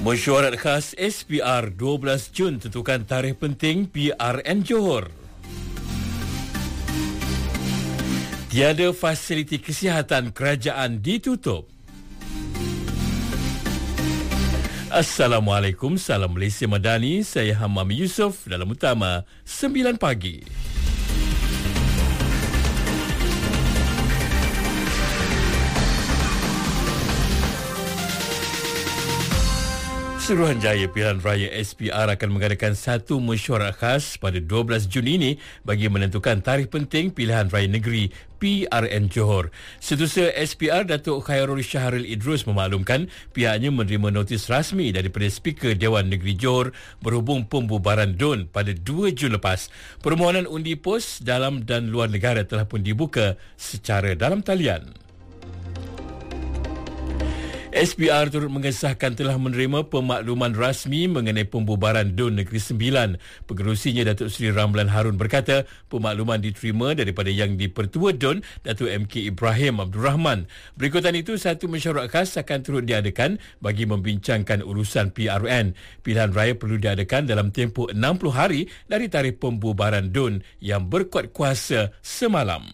Mesyuarat khas SPR 12 Jun tentukan tarikh penting PRN Johor. Tiada fasiliti kesihatan kerajaan ditutup. Assalamualaikum, salam Malaysia Madani. Saya Hamam Yusof dalam Utama 9 pagi. Suruhanjaya Pilihan Raya SPR akan mengadakan satu mesyuarat khas pada 12 Jun ini bagi menentukan tarikh penting Pilihan Raya Negeri PRN Johor. Setiausaha SPR Datuk Khairul Syahril Idrus memaklumkan pihaknya menerima notis rasmi daripada Speaker Dewan Negeri Johor berhubung pembubaran DUN pada 2 Jun lepas. Permohonan undi pos dalam dan luar negara telah pun dibuka secara dalam talian. SPR turut mengesahkan telah menerima pemakluman rasmi mengenai pembubaran DUN Negeri Sembilan. Pengerusinya Datuk Seri Ramlan Harun berkata pemakluman diterima daripada Yang di-Pertua DUN Datuk MK Ibrahim Abdul Rahman. Berikutan itu, satu mesyuarat khas akan turut diadakan bagi membincangkan urusan PRN. Pilihan raya perlu diadakan dalam tempoh 60 hari dari tarikh pembubaran DUN yang berkuat kuasa semalam.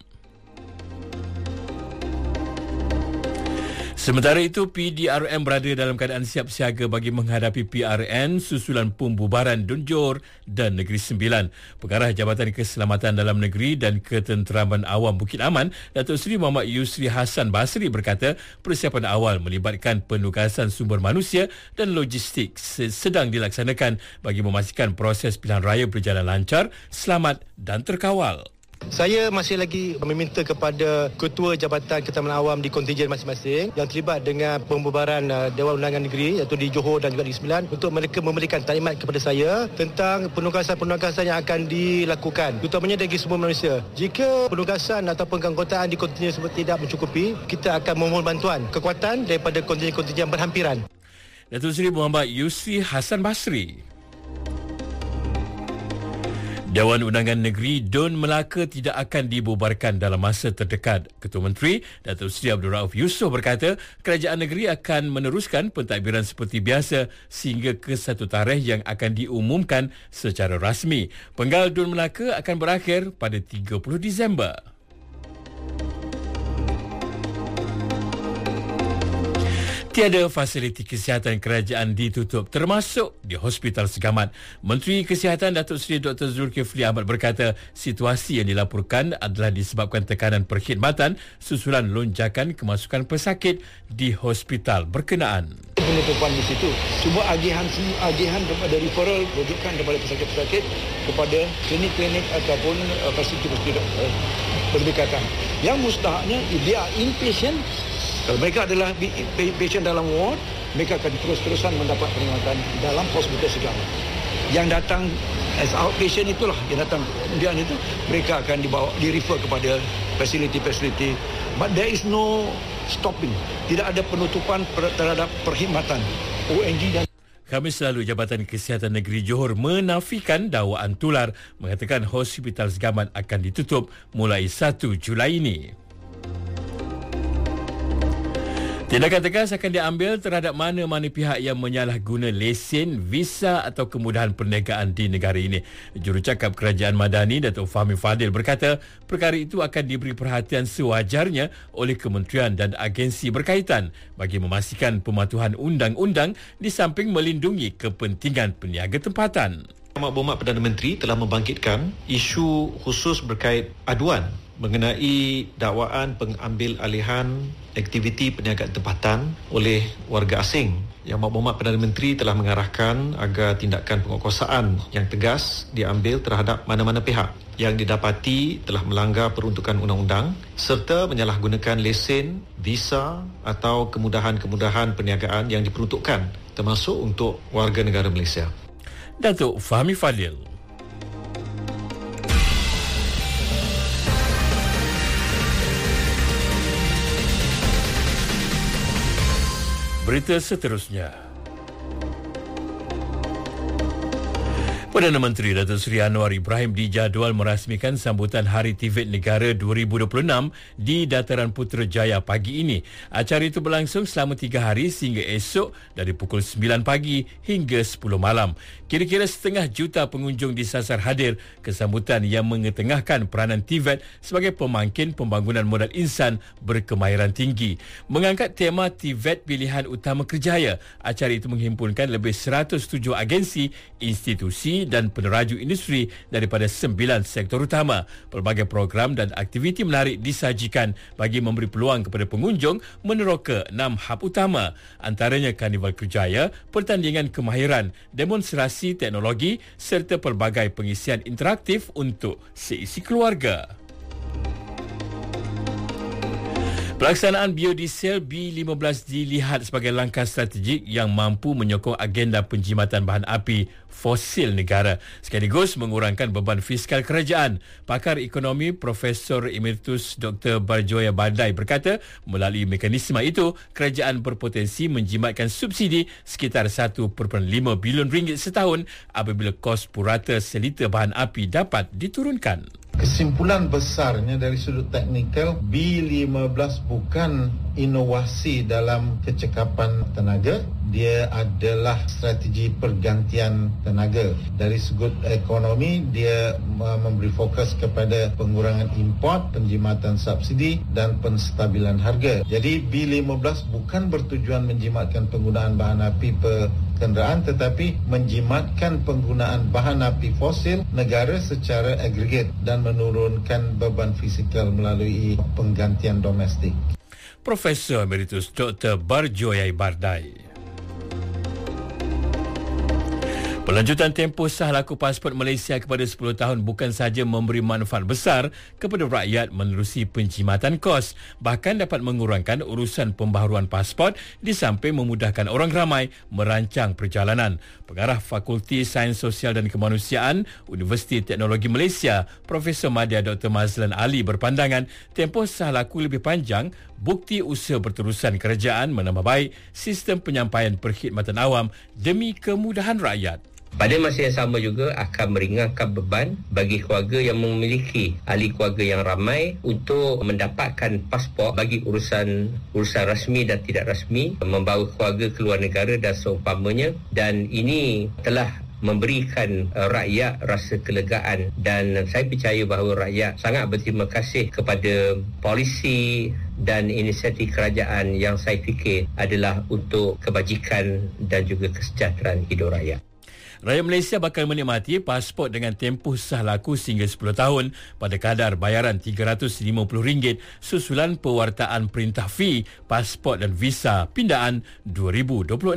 Sementara itu, PDRM berada dalam keadaan siap siaga bagi menghadapi PRN susulan pembubaran DUN Johor dan Negeri Sembilan. Pengarah Jabatan Keselamatan Dalam Negeri dan Ketenteraman Awam Bukit Aman, Datuk Seri Muhammad Yusri Hassan Basri berkata persiapan awal melibatkan penugasan sumber manusia dan logistik sedang dilaksanakan bagi memastikan proses pilihan raya berjalan lancar, selamat dan terkawal. Saya masih lagi meminta kepada Ketua Jabatan Ketenteraman Awam di kontijen masing-masing yang terlibat dengan pembubaran Dewan Undangan Negeri iaitu di Johor dan juga di Sembilan untuk mereka memberikan taklimat kepada saya tentang penugasan-penugasan yang akan dilakukan, terutamanya dari sumber manusia. Jika penugasan ataupun keanggotaan di kontijen tersebut tidak mencukupi, kita akan memohon bantuan kekuatan daripada kontijen-kontijen berhampiran. Datuk Seri Muhammad Yusri Hassan Basri. Dewan Undangan Negeri DUN Melaka tidak akan dibubarkan dalam masa terdekat. Ketua Menteri Datuk Seri Abdul Rauf Yusof berkata kerajaan negeri akan meneruskan pentadbiran seperti biasa sehingga ke satu tarikh yang akan diumumkan secara rasmi. Penggal DUN Melaka akan berakhir pada 30 Disember. Tiada fasiliti kesihatan kerajaan ditutup termasuk di Hospital Segamat. Menteri Kesihatan Datuk Seri Dr. Zulkifli Ahmad berkata situasi yang dilaporkan adalah disebabkan tekanan perkhidmatan susulan lonjakan kemasukan pesakit di hospital berkenaan. Penutupan di situ. Cuma agihan daripada referral rujukan daripada pesakit-pesakit kepada klinik-klinik ataupun fasiliti berdekatan. Yang mustahaknya dia inpatient. Kalau mereka adalah patient dalam ward, mereka akan terus-terusan mendapat peringatan dalam hospital Segamat. Yang datang as outpatient itulah yang datang kemudian itu mereka akan di-refer kepada fasiliti-fasiliti. But there is no stopping. Tidak ada penutupan terhadap perkhidmatan ONG dan Khamis lalu, Jabatan Kesihatan Negeri Johor menafikan dakwaan tular mengatakan Hospital Segamat akan ditutup mulai 1 Julai ini. Tindakan tegas akan diambil terhadap mana-mana pihak yang menyalahguna lesen, visa atau kemudahan perniagaan di negara ini. Jurucakap Kerajaan Madani Datuk Fahmi Fadil berkata perkara itu akan diberi perhatian sewajarnya oleh kementerian dan agensi berkaitan bagi memastikan pematuhan undang-undang di samping melindungi kepentingan peniaga tempatan. Maklumat Perdana Menteri telah membangkitkan isu khusus berkait aduan mengenai dakwaan pengambil alihan aktiviti perniagaan tempatan oleh warga asing. Yang Maklumat Perdana Menteri telah mengarahkan agar tindakan penguatkuasaan yang tegas diambil terhadap mana-mana pihak yang didapati telah melanggar peruntukan undang-undang serta menyalahgunakan lesen, visa atau kemudahan-kemudahan perniagaan yang diperuntukkan termasuk untuk warga negara Malaysia. Datuk Fahmi Fadil. Berita seterusnya. Perdana Menteri Datuk Seri Anwar Ibrahim dijadual merasmikan sambutan Hari TVET Negara 2026 di Dataran Putrajaya pagi ini. Acara itu berlangsung selama 3 hari sehingga esok dari pukul 9 pagi hingga 10 malam. Kira-kira 500,000 pengunjung disasar hadir ke sambutan yang mengetengahkan peranan TVET sebagai pemangkin pembangunan modal insan berkemahiran tinggi. Mengangkat tema TVET Pilihan Utama Kerjaya, acara itu menghimpunkan lebih 107 agensi, institusi dan peneraju industri daripada 9 sektor utama. Pelbagai program dan aktiviti menarik disajikan bagi memberi peluang kepada pengunjung meneroka 6 hub utama, antaranya Karnival Kerjaya, pertandingan kemahiran, demonstrasi teknologi serta pelbagai pengisian interaktif untuk seisi keluarga. Pelaksanaan biodiesel B15 dilihat sebagai langkah strategik yang mampu menyokong agenda penjimatan bahan api fosil negara, sekaligus mengurangkan beban fiskal kerajaan. Pakar ekonomi Profesor Emeritus Dr. Barjoya Bardai berkata, melalui mekanisme itu, kerajaan berpotensi menjimatkan subsidi sekitar 1.5 bilion ringgit setahun apabila kos purata seliter bahan api dapat diturunkan. Kesimpulan besarnya dari sudut teknikal, B15 bukan inovasi dalam kecekapan tenaga, dia adalah strategi pergantian tenaga. Dari sudut ekonomi, dia memberi fokus kepada pengurangan import, penjimatan subsidi dan penstabilan harga. Jadi B15 bukan bertujuan menjimatkan penggunaan bahan api kenderaan, tetapi menjimatkan penggunaan bahan api fosil negara secara agregat dan menurunkan beban fizikal melalui penggantian domestik. Profesor Emeritus Dr. Barjoya Bardai. Pelanjutan tempoh sah laku pasport Malaysia kepada 10 tahun bukan sahaja memberi manfaat besar kepada rakyat menerusi penjimatan kos, bahkan dapat mengurangkan urusan pembaharuan pasport di samping memudahkan orang ramai merancang perjalanan. Pengarah Fakulti Sains Sosial dan Kemanusiaan Universiti Teknologi Malaysia, Profesor Madya Dr. Mazlan Ali berpandangan tempoh sah laku lebih panjang bukti usaha berterusan kerajaan menambah baik sistem penyampaian perkhidmatan awam demi kemudahan rakyat. Pada masa yang sama juga akan meringankan beban bagi keluarga yang memiliki ahli keluarga yang ramai untuk mendapatkan pasport bagi urusan rasmi dan tidak rasmi, membawa keluarga ke luar negara dan seumpamanya, dan ini telah memberikan rakyat rasa kelegaan, dan saya percaya bahawa rakyat sangat berterima kasih kepada polisi dan inisiatif kerajaan yang saya fikir adalah untuk kebajikan dan juga kesejahteraan hidup rakyat. Rakyat Malaysia bakal menikmati pasport dengan tempoh sah laku sehingga 10 tahun pada kadar bayaran RM350 susulan pewartaan perintah fee pasport dan visa pindaan 2026.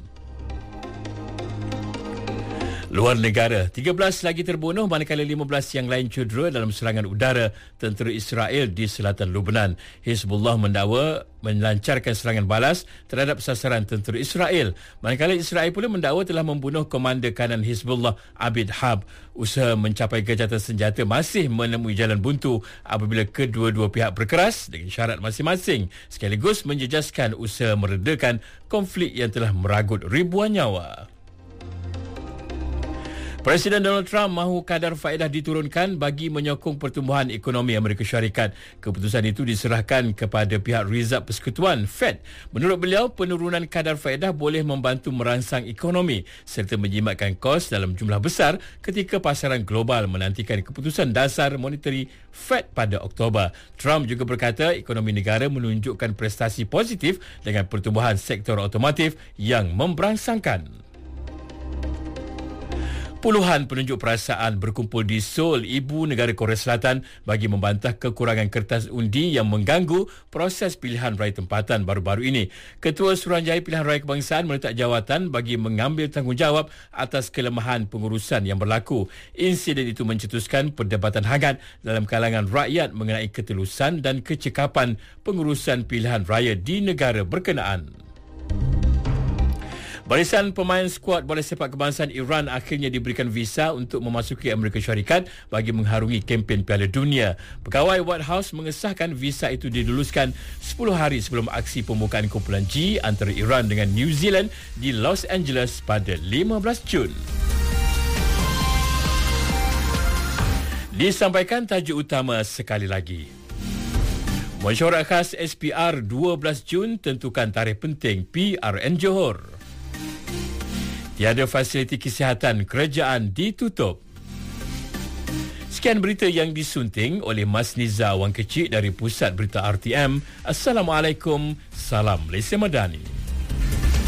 Luar negara, 13 lagi terbunuh manakala 15 yang lain cedera dalam serangan udara tentera Israel di selatan Lebanon. Hizbullah mendakwa melancarkan serangan balas terhadap sasaran tentera Israel, manakala Israel pula mendakwa telah membunuh komander kanan Hizbullah Abid Hab. Usaha mencapai gejatan senjata masih menemui jalan buntu apabila kedua-dua pihak berkeras dengan syarat masing-masing, sekaligus menjejaskan usaha meredakan konflik yang telah meragut ribuan nyawa. Presiden Donald Trump mahu kadar faedah diturunkan bagi menyokong pertumbuhan ekonomi Amerika Syarikat. Keputusan itu diserahkan kepada pihak Rizab Persekutuan Fed. Menurut beliau, penurunan kadar faedah boleh membantu merangsang ekonomi serta menjimatkan kos dalam jumlah besar ketika pasaran global menantikan keputusan dasar monetary Fed pada Oktober. Trump juga berkata ekonomi negara menunjukkan prestasi positif dengan pertumbuhan sektor otomotif yang memberangsangkan. Puluhan penunjuk perasaan berkumpul di Seoul, ibu negara Korea Selatan bagi membantah kekurangan kertas undi yang mengganggu proses pilihan raya tempatan baru-baru ini. Ketua Suruhanjaya Pilihan Raya Kebangsaan meletak jawatan bagi mengambil tanggungjawab atas kelemahan pengurusan yang berlaku. Insiden itu mencetuskan perdebatan hangat dalam kalangan rakyat mengenai ketelusan dan kecekapan pengurusan pilihan raya di negara berkenaan. Barisan pemain skuad bola sepak kebangsaan Iran akhirnya diberikan visa untuk memasuki Amerika Syarikat bagi mengharungi kempen Piala Dunia. Pegawai White House mengesahkan visa itu diluluskan 10 hari sebelum aksi pembukaan kumpulan G antara Iran dengan New Zealand di Los Angeles pada 15 Jun. Disampaikan tajuk utama sekali lagi. Mesyuarat khas SPR 12 Jun tentukan tarikh penting PRN Johor. Tiada fasiliti kesihatan kerajaan ditutup. Sekian berita yang disunting oleh Mas Niza Wang Kecik dari Pusat Berita RTM. Assalamualaikum. Salam Malaysia Madani.